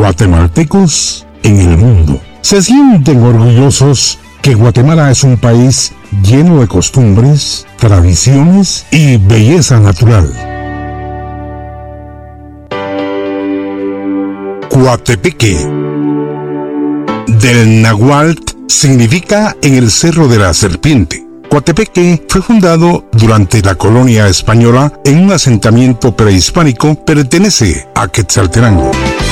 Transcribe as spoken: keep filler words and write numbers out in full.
guatemaltecos en el mundo. Se sienten orgullosos que Guatemala es un país lleno de costumbres, tradiciones y belleza natural. Coatepeque, del náhuatl, significa en el Cerro de la Serpiente. Coatepeque fue fundado durante la colonia española en un asentamiento prehispánico, pertenece a Quetzaltenango.